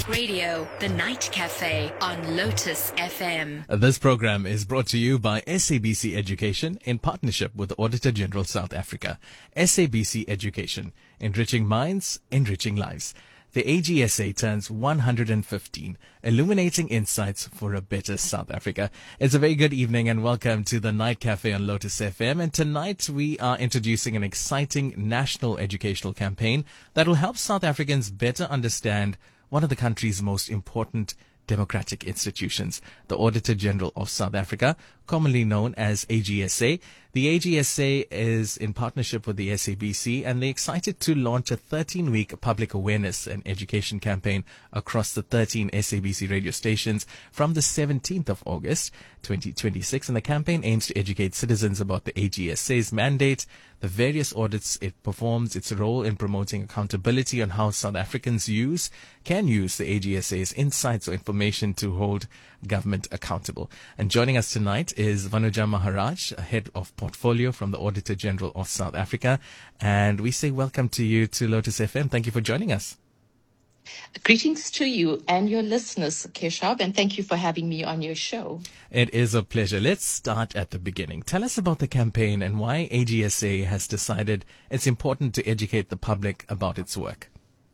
Radio, The Night Cafe on Lotus FM. This program is brought to you by SABC Education in partnership with the Auditor General South Africa. SABC Education, enriching minds, enriching lives. The AGSA turns 115, illuminating insights for a better South Africa. It's a very good evening and welcome to the Night Cafe on Lotus FM. And tonight we are introducing an exciting national educational campaign that will help South Africans better understand one of the country's most important democratic institutions, the Auditor General of South Africa, commonly known as AGSA. The AGSA is in partnership with the SABC, and they're excited to launch a 13-week public awareness and education campaign across the 13 SABC radio stations from the 17th of August 2026. And the campaign aims to educate citizens about the AGSA's mandate, the various audits it performs, its role in promoting accountability on how South Africans can use the AGSA's insights or information to hold government accountable. And joining us tonight is Vanuja Maharaj, Head of Portfolio from the Auditor General of South Africa. And we say welcome to you to Lotus FM. Thank you for joining us. Greetings to you and your listeners, Keshav, and thank you for having me on your show. It is a pleasure. Let's start at the beginning. Tell us about the campaign and why AGSA has decided it's important to educate the public about its work.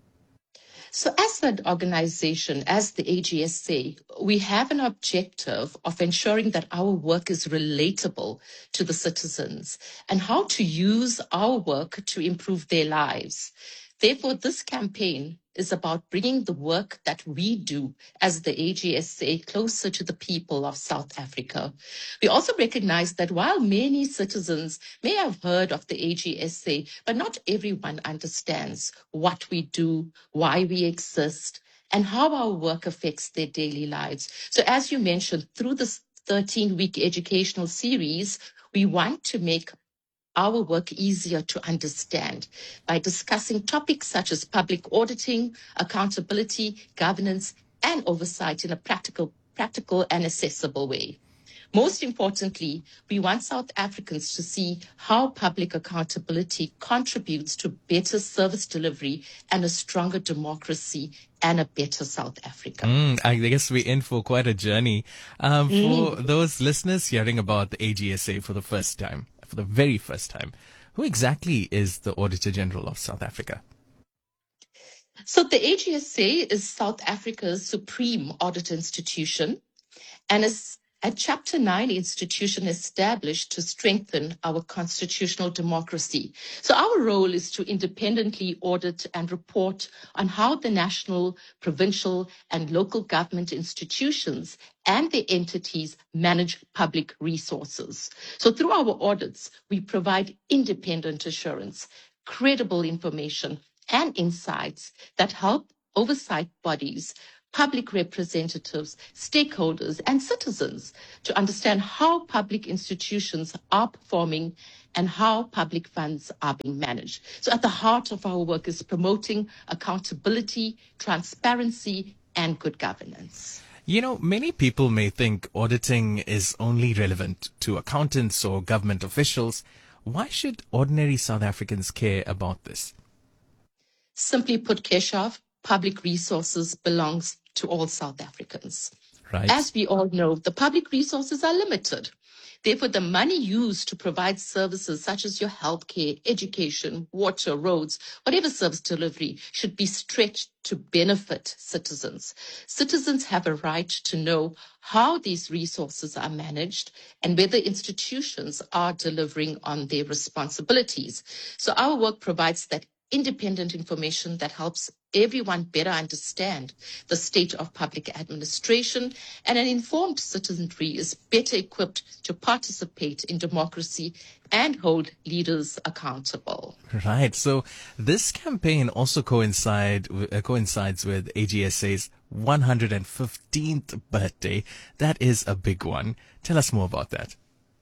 So as an organization, as the AGSA, we have an objective of ensuring that our work is relatable to the citizens and how to use our work to improve their lives. Therefore, this campaign is about bringing the work that we do as the AGSA closer to the people of South Africa. We also recognize that while many citizens may have heard of the AGSA, but not everyone understands what we do, why we exist, and how our work affects their daily lives. So as you mentioned, through this 13-week educational series, we want to make our work easier to understand by discussing topics such as public auditing, accountability, governance, and oversight in a practical and accessible way. Most importantly, we want South Africans to see how public accountability contributes to better service delivery and a stronger democracy and a better South Africa. I guess we're in for quite a journey. For those listeners hearing about the AGSA for the very first time, who exactly is the Auditor General of South Africa? So the AGSA is South Africa's supreme audit institution and is a Chapter 9 institution established to strengthen our constitutional democracy. So our role is to independently audit and report on how the national, provincial, and local government institutions and their entities manage public resources. So through our audits, we provide independent assurance, credible information, and insights that help oversight bodies, public representatives, stakeholders, and citizens to understand how public institutions are performing and how public funds are being managed. So at the heart of our work is promoting accountability, transparency, and good governance. You know, many people may think auditing is only relevant to accountants or government officials. Why should ordinary South Africans care about this? Simply put, Keshav, public resources belongs to all South Africans. Right. As we all know, the public resources are limited. Therefore, the money used to provide services such as your healthcare, education, water, roads, whatever service delivery should be stretched to benefit citizens. Citizens have a right to know how these resources are managed and whether institutions are delivering on their responsibilities. So our work provides that independent information that helps everyone better understand the state of public administration, and an informed citizenry is better equipped to participate in democracy and hold leaders accountable. Right. So this campaign also coincides with AGSA's 115th birthday. That is a big one. Tell us more about that.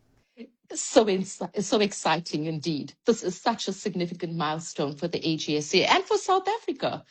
So exciting indeed. This is such a significant milestone for the AGSA and for South Africa.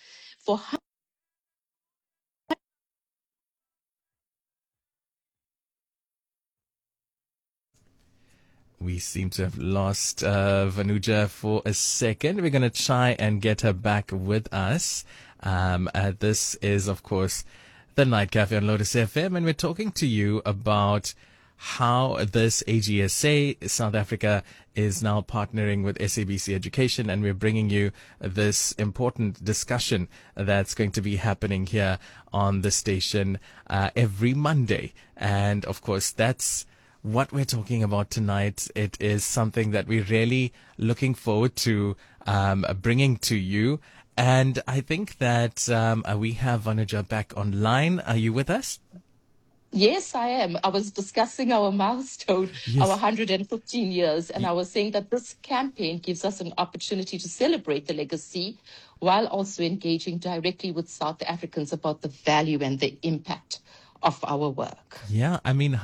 We seem to have lost Vanuja for a second. We're going to try and get her back with us. This is, of course, the Night Cafe on Lotus FM, and we're talking to you about how this AGSA South Africa is now partnering with SABC Education, and we're bringing you this important discussion that's going to be happening here on the station every Monday. And of course, that's what we're talking about tonight. It is something that we're really looking forward to bringing to you. And I think that we have Vanuja back online. Are you with us? Yes, I am. I was discussing our milestone, Yes. our 115 years, and I was saying that this campaign gives us an opportunity to celebrate the legacy while also engaging directly with South Africans about the value and the impact of our work. Yeah, I mean,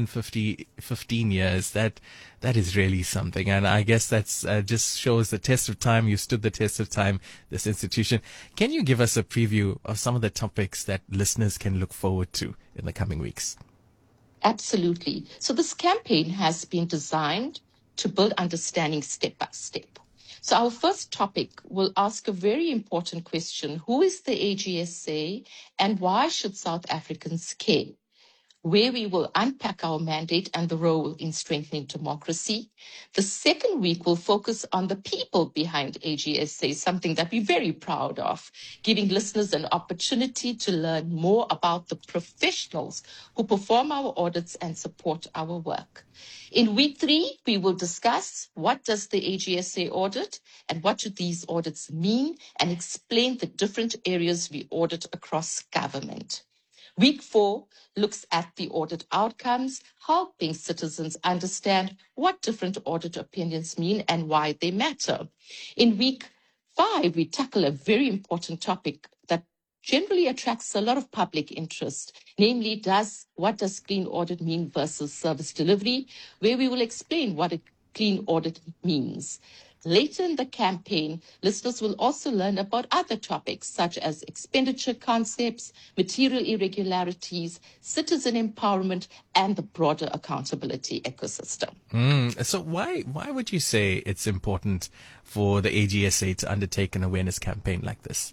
15 years, that is really something. And I guess that's just shows the test of time. You stood the test of time, this institution. Can you give us a preview of some of the topics that listeners can look forward to in the coming weeks? Absolutely. So this campaign has been designed to build understanding step by step. So our first topic will ask a very important question. Who is the AGSA and why should South Africans care? Where we will unpack our mandate and the role in strengthening democracy. The second week will focus on the people behind AGSA, something that we're very proud of, giving listeners an opportunity to learn more about the professionals who perform our audits and support our work. In week 3, we will discuss what does the AGSA audit and what do these audits mean, and explain the different areas we audit across government. Week 4 looks at the audit outcomes, helping citizens understand what different audit opinions mean and why they matter. In week 5, we tackle a very important topic that generally attracts a lot of public interest, namely, what does clean audit mean versus service delivery, where we will explain what a clean audit means. Later in the campaign, listeners will also learn about other topics such as expenditure concepts, material irregularities, citizen empowerment, and the broader accountability ecosystem. So why would you say it's important for the AGSA to undertake an awareness campaign like this?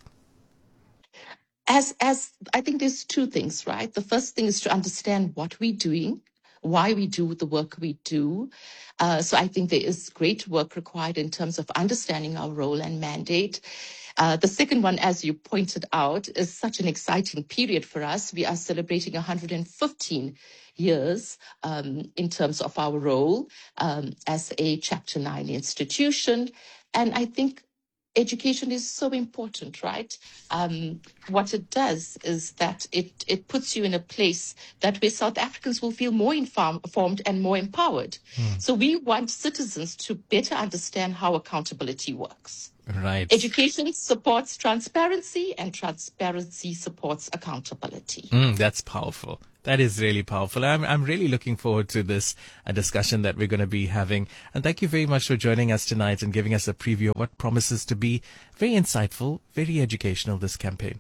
As I think there's two things, right? The first thing is to understand what we're doing, why we do the work we do. So I think there is great work required in terms of understanding our role and mandate. The second one, as you pointed out, is such an exciting period for us. We are celebrating 115 years in terms of our role as a Chapter 9 institution. And I think education is so important, right? What it does is that it puts you in a place that where South Africans will feel more informed and more empowered. So we want citizens to better understand how accountability works. Right. Education supports transparency, and transparency supports accountability. That's powerful. That is really powerful. I'm really looking forward to this discussion that we're going to be having. And thank you very much for joining us tonight and giving us a preview of what promises to be very insightful, very educational, this campaign.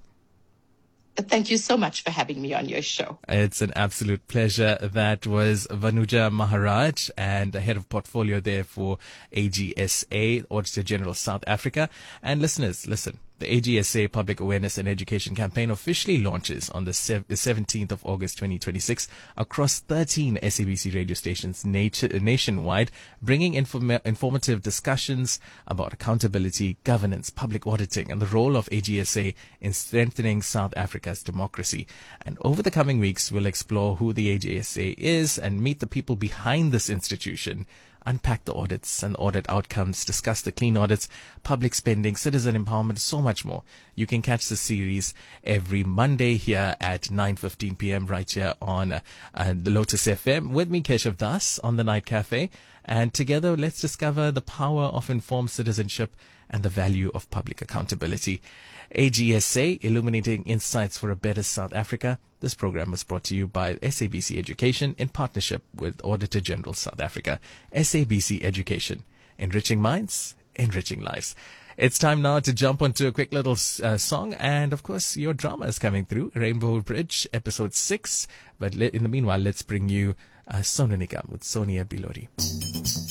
Thank you so much for having me on your show. It's an absolute pleasure. That was Vanuja Maharaj, and the head of portfolio there for AGSA, Auditor General South Africa. And listeners, listen. The AGSA Public Awareness and Education Campaign officially launches on the 17th of August 2026 across 13 SABC radio stations nationwide, bringing informative discussions about accountability, governance, public auditing, and the role of AGSA in strengthening South Africa's democracy. And over the coming weeks, we'll explore who the AGSA is and meet the people behind this institution, unpack the audits and audit outcomes, discuss the clean audits, public spending, citizen empowerment, so much more. You can catch the series every Monday here at 9:15 p.m. right here on the Lotus FM with me, Keshav Das, on the Night Cafe. And together, let's discover the power of informed citizenship and the value of public accountability. AGSA, illuminating insights for a better South Africa. This program was brought to you by SABC Education in partnership with Auditor General South Africa. SABC Education, enriching minds, enriching lives. It's time now to jump onto a quick little song, and of course your drama is coming through, Rainbow Bridge, episode 6. But in the meanwhile, let's bring you Sonu Nigam with Sonia Bilori.